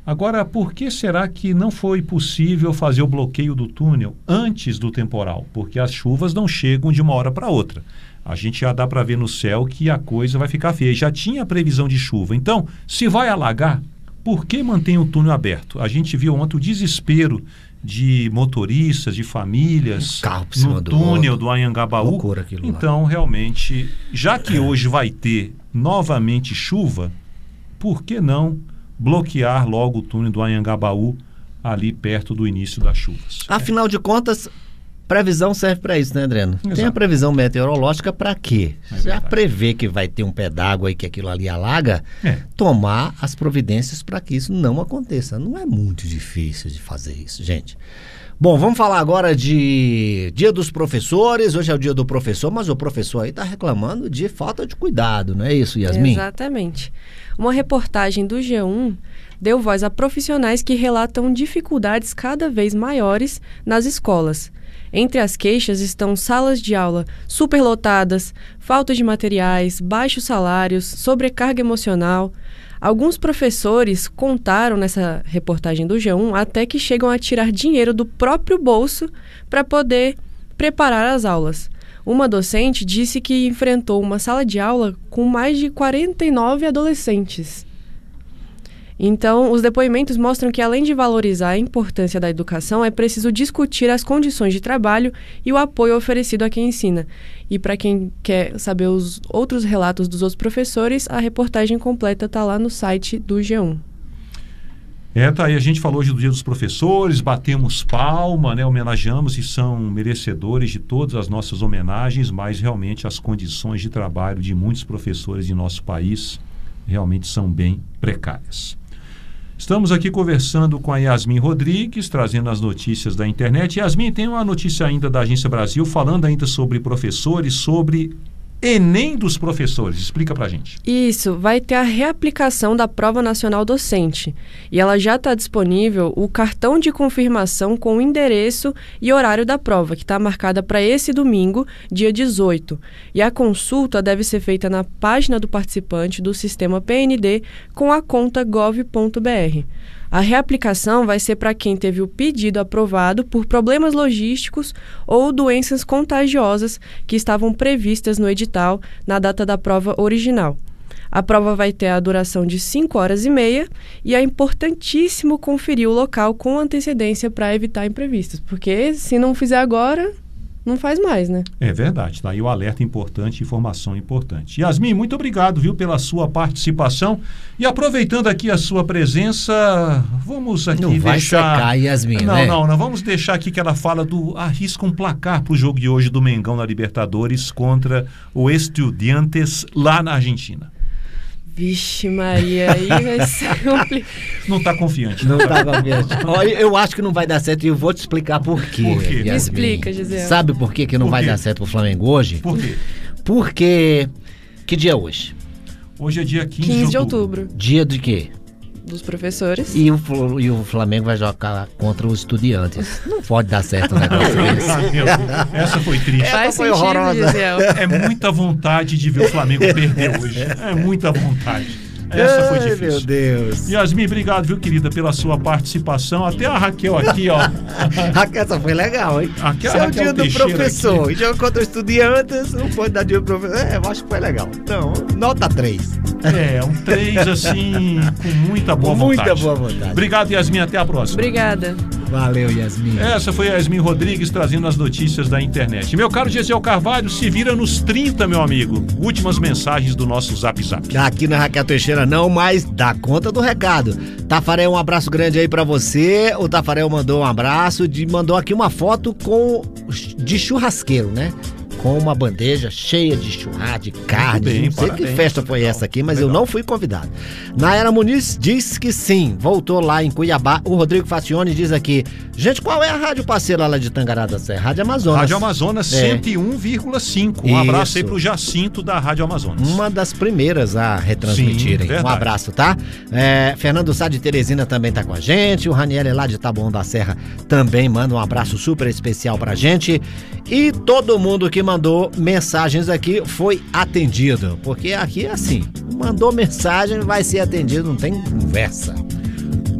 Agora, por que será que não foi possível fazer o bloqueio do túnel antes do temporal? Porque as chuvas não chegam de uma hora para outra. A gente já dá para ver no céu que a coisa vai ficar feia. Já tinha previsão de chuva. Então, se vai alagar, por que mantém o túnel aberto? A gente viu ontem o desespero de motoristas, de famílias no túnel do Anhangabaú. Então, realmente, já que hoje vai ter novamente chuva, por que não bloquear logo o túnel do Anhangabaú ali perto do início das chuvas? Afinal de contas, previsão serve para isso, né, Adriano? Exato. Tem a previsão meteorológica para quê? Já prevê que vai ter um pé d'água e que aquilo ali alaga, tomar as providências para que isso não aconteça. Não é muito difícil de fazer isso, gente. Bom, vamos falar agora de Dia dos Professores. Hoje é o Dia do Professor, mas o professor aí está reclamando de falta de cuidado, não é isso, Yasmin? Exatamente. Uma reportagem do G1 deu voz a profissionais que relatam dificuldades cada vez maiores nas escolas. Entre as queixas estão salas de aula superlotadas, falta de materiais, baixos salários, sobrecarga emocional. Alguns professores contaram nessa reportagem do G1 até que chegam a tirar dinheiro do próprio bolso para poder preparar as aulas. Uma docente disse que enfrentou uma sala de aula com mais de 49 adolescentes. Então, os depoimentos mostram que, além de valorizar a importância da educação, é preciso discutir as condições de trabalho e o apoio oferecido a quem ensina. E para quem quer saber os outros relatos dos outros professores, a reportagem completa está lá no site do G1. Tá aí, a gente falou hoje do Dia dos Professores, batemos palma, né, homenageamos e são merecedores de todas as nossas homenagens, mas realmente as condições de trabalho de muitos professores de nosso país realmente são bem precárias. Estamos aqui conversando com a Yasmin Rodrigues, trazendo as notícias da internet. Yasmin, tem uma notícia ainda da Agência Brasil, falando ainda sobre professores, sobre Enem dos professores. Explica pra gente. Isso, vai ter a reaplicação da Prova Nacional Docente. E ela já está disponível o cartão de confirmação com o endereço e horário da prova, que está marcada para esse domingo, dia 18. E a consulta deve ser feita na página do participante do sistema PND com a conta gov.br. A reaplicação vai ser para quem teve o pedido aprovado por problemas logísticos ou doenças contagiosas que estavam previstas no edital na data da prova original. A prova vai ter a duração de 5h30 e é importantíssimo conferir o local com antecedência para evitar imprevistos, porque se não fizer agora, não faz mais, né? É verdade, tá aí o alerta importante, informação importante. Yasmin, muito obrigado, viu, pela sua participação. E aproveitando aqui a sua presença, vamos aqui não vai deixar... secar, Yasmin, né? Não, vamos deixar aqui que ela fala do... Arrisca um placar para o jogo de hoje do Mengão na Libertadores contra o Estudiantes lá na Argentina. Vixe Maria, aí vai ser complicado. Não está confiante. Não está confiante. Olha, eu acho que não vai dar certo e eu vou te explicar por quê. Por quê? Me explica, Gisele. Sabe por que não vai dar certo pro Flamengo hoje? Por quê? Porque... Que dia é hoje? Hoje é dia 15 de outubro. Dia de quê? Dos professores. E o Flamengo vai jogar contra os Estudiantes. Não pode dar certo o negócio desse. Essa foi triste. Essa foi horrorosa. É muita vontade de ver o Flamengo perder hoje. É muita vontade. Essa foi difícil. Meu Deus. Yasmin, obrigado, viu, querida, pela sua participação. Até a Raquel aqui, ó. Raquel, essa foi legal, hein? Esse é o dia do professor. E jogo contra Estudiantes, não pode dar dia do professor. Eu acho que foi legal. Então, nota 3. Um 3, assim, com muita boa vontade. Muita boa vontade. Obrigado, Yasmin. Até a próxima. Obrigada. Valeu, Yasmin. Essa foi a Yasmin Rodrigues trazendo as notícias da internet. Meu caro Gesiel Carvalho, se vira nos 30, meu amigo. Últimas mensagens do nosso Zap Zap. Aqui na Raquel Teixeira não, mas dá conta do recado. Tafarel, um abraço grande aí pra você. O Tafarel mandou um abraço, mandou aqui uma foto de churrasqueiro, né? Com uma bandeja cheia de churrasco, de carne. Não sei que festa foi essa aqui, mas eu não fui convidado. Nayara Muniz diz que sim, voltou lá em Cuiabá. O Rodrigo Facione diz aqui: gente, qual é a rádio parceira lá de Tangará da Serra? Rádio Amazonas. Rádio Amazonas 101,5. Um abraço aí pro Jacinto da Rádio Amazonas. Uma das primeiras a retransmitirem. Sim, um abraço, tá? Fernando Sá de Teresina também tá com a gente. O Raniel lá de Taboão da Serra também manda um abraço super especial pra gente. E todo mundo que mandou mensagens aqui foi atendido, porque aqui é assim, mandou mensagem, vai ser atendido, não tem conversa.